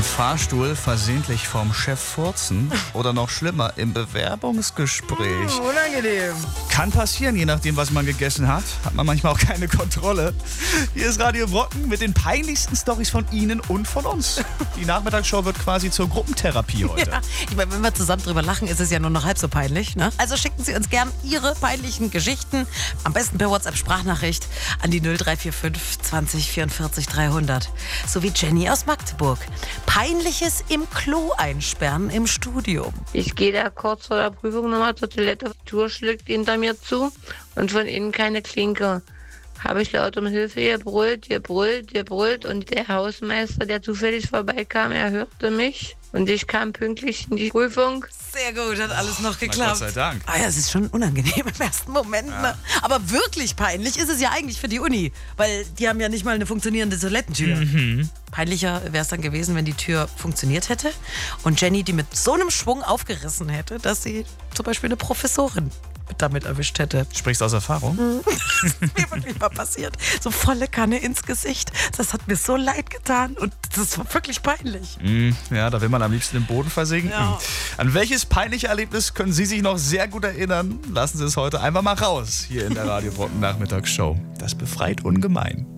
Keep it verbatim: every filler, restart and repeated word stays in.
Fahrstuhl versehentlich vom Chef furzen oder noch schlimmer, im Bewerbungsgespräch. Hm, unangenehm. Kann passieren, je nachdem, was man gegessen hat. Hat man manchmal auch keine Kontrolle. Hier ist Radio Brocken mit den peinlichsten Storys von Ihnen und von uns. Die Nachmittagsshow wird quasi zur Gruppentherapie heute. Ja, ich meine, wenn wir zusammen drüber lachen, ist es ja nur noch halb so peinlich. Ne? Also schicken Sie uns gern Ihre peinlichen Geschichten. Am besten per WhatsApp-Sprachnachricht an die null drei vier fünf zwanzig vierundvierzig dreihundert. So wie Jenny aus Magdeburg. Peinliches im Klo einsperren im Studium. Ich gehe da kurz vor der Prüfung nochmal zur Toilette. Die Tür schlägt hinter mir zu und von innen keine Klinke. Habe ich laut um Hilfe gebrüllt, gebrüllt, gebrüllt und der Hausmeister, der zufällig vorbeikam, er hörte mich und ich kam pünktlich in die Prüfung. Sehr gut, hat alles noch geklappt. Gott sei Dank. Ah ja, es ist schon unangenehm im ersten Moment. Ja. Ne? Aber wirklich peinlich ist es ja eigentlich für die Uni, weil die haben ja nicht mal eine funktionierende Toilettentür. Mhm. Peinlicher wäre es dann gewesen, wenn die Tür funktioniert hätte und Jenny die mit so einem Schwung aufgerissen hätte, dass sie zum Beispiel eine Professorin damit erwischt hätte. Sprichst aus Erfahrung? Das ist mir wirklich mal passiert. So volle Kanne ins Gesicht. Das hat mir so leid getan und das war wirklich peinlich. Mm, ja, da will man am liebsten im Boden versinken. Ja. An welches peinliche Erlebnis können Sie sich noch sehr gut erinnern? Lassen Sie es heute einfach mal raus hier in der Radio Brocken Nachmittagsshow. Das befreit ungemein.